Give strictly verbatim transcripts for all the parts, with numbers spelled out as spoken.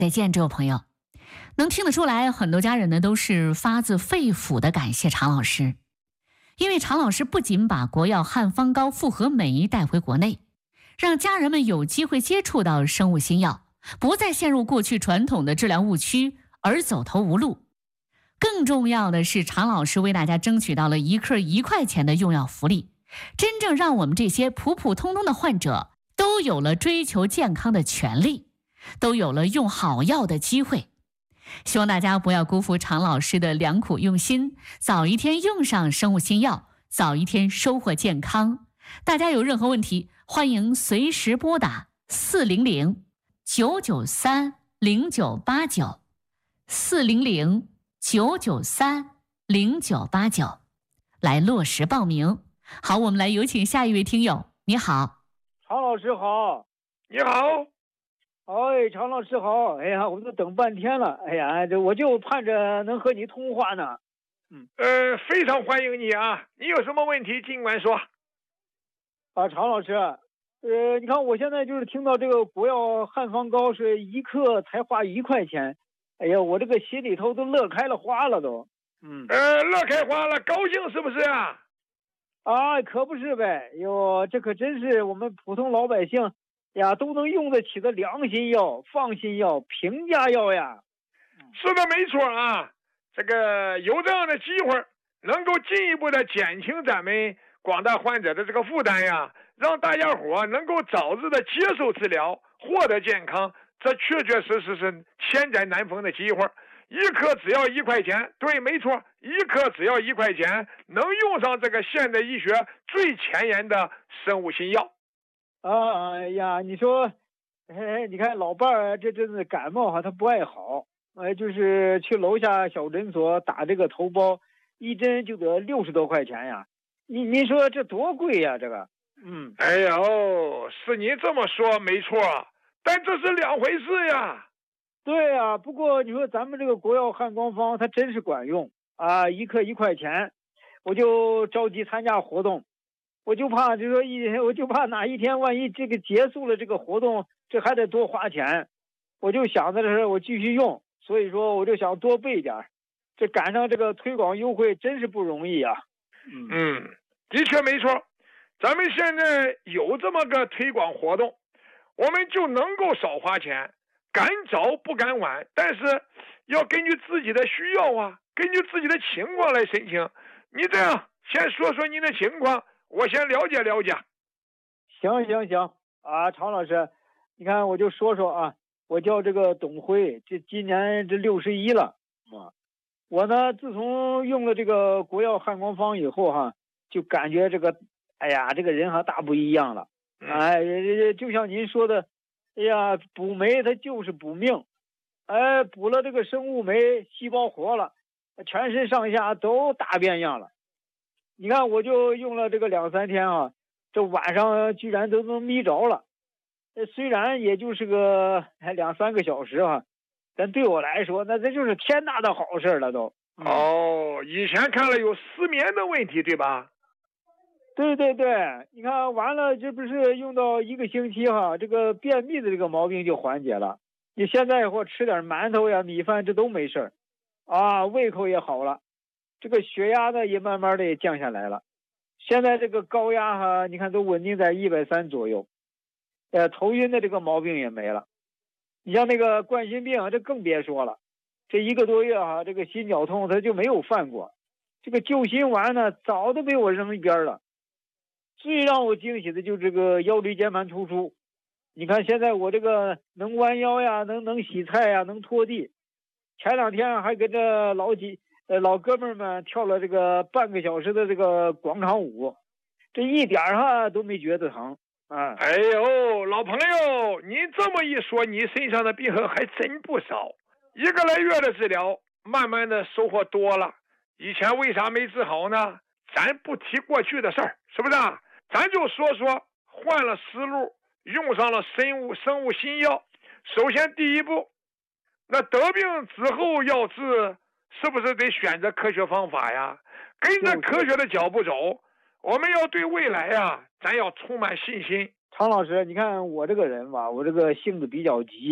再见，这位朋友。能听得出来，很多家人呢都是发自肺腑的感谢常老师，因为常老师不仅把国药汉方膏复合酶带回国内，让家人们有机会接触到生物新药，不再陷入过去传统的治疗误区而走投无路。更重要的是，常老师为大家争取到了一克一块钱的用药福利，真正让我们这些普普通通的患者都有了追求健康的权利，都有了用好药的机会。希望大家不要辜负常老师的良苦用心，早一天用上生物新药，早一天收获健康。大家有任何问题，欢迎随时拨打四零零九九三零九八九四零零九九三零九八九来落实报名。好，我们来有请下一位听友。你好。 常老师好。 你好。 哎，常老师好！哎呀，我都等半天了。哎呀，这我就盼着能和你通话呢。 嗯，呃，非常欢迎你啊！你有什么问题尽管说。 啊，常老师，呃，你看我现在就是听到这个国药汉方膏是一克才花一块钱，哎呀，我这个心里头都乐开了花了都。 嗯，呃，乐开花了，高兴是不是啊？ 啊，可不是呗！哟，这可真是我们普通老百姓呀，都能用得起的良心药、放心药、平价药呀。 是的，没错啊。这个有这样的机会，能够进一步的减轻咱们广大患者的这个负担呀，让大家伙能够早日的接受治疗，获得健康，这确确实实是千载难逢的机会。一颗只要一块钱，对，没错，一颗只要一块钱，能用上这个现代医学最前沿的生物新药。 啊，哎呀，你说，哎，你看老伴儿这阵子感冒哈，他不爱好，哎，就是去楼下小诊所打这个头孢，一针就得六十多块钱呀。您您说这多贵呀？这个，嗯， 哎呦，是您这么说没错，但这是两回事呀。 对呀，不过你说咱们这个国药汉光方，它真是管用啊，一克一块钱，我就着急参加活动。我就怕，就说一，我就怕哪一天万一这个结束了这个活动，这还得多花钱。我就想着是我继续用，所以说我就想多备点。这赶上这个推广优惠真是不容易啊。 嗯嗯，的确没错。咱们现在有这么个推广活动，我们就能够少花钱，赶早不赶晚，但是要根据自己的需要啊，根据自己的情况来申请。你这样先说说您的情况。我先了解了解。 行行行啊，常老师，你看我就说说啊，我叫这个董辉，这今年这六十一了啊。我呢，自从用了这个国药汉光方以后哈，就感觉这个，哎呀，这个人哈大不一样了。哎，就像您说的，哎呀，补酶它就是补命，哎，补了这个生物酶，细胞活了，全身上下都大变样了。你看，我就用了这个两三天啊，这晚上居然都能眯着了。虽然也就是个两三个小时啊，但对我来说，那这就是天大的好事了都。 哦，以前看了有失眠的问题，对吧？ 对对对，你看完了，这不是用到一个星期哈，这个便秘的这个毛病就缓解了。你现在或吃点馒头呀、米饭，这都没事啊，胃口也好了。这个血压呢也慢慢的也降下来了，现在这个高压哈，你看都稳定在一百三左右，呃，头晕的这个毛病也没了。你像那个冠心病，这更别说了，这一个多月哈，这个心绞痛它就没有犯过，这个救心丸呢早都被我扔一边了。最让我惊喜的就是这个腰椎间盘突出，你看现在我这个能弯腰呀，能能洗菜呀，能拖地，前两天还跟着老几。呃，老哥们儿们跳了这个半个小时的这个广场舞，这一点儿哈都没觉得疼啊！ 哎呦，老朋友，您这么一说，你身上的病还真不少。一个来月的治疗，慢慢的收获多了。以前为啥没治好呢？咱不提过去的事儿，是不是啊？咱就说说换了思路，用上了生物生物新药。首先第一步，那得病之后要治。是不是得选择科学方法呀？跟着科学的脚步走，我们要对未来呀，咱要充满信心。 常老师，你看我这个人吧，我这个性子比较急，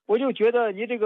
我就觉得你这个。